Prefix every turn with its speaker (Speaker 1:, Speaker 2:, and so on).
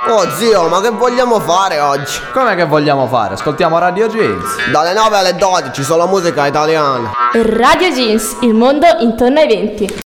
Speaker 1: Oh zio, ma che vogliamo fare oggi?
Speaker 2: Com'è che vogliamo fare? Ascoltiamo Radio Jeans.
Speaker 1: Dalle 9 alle 12 solo musica italiana.
Speaker 3: Radio Jeans, il mondo intorno ai 20.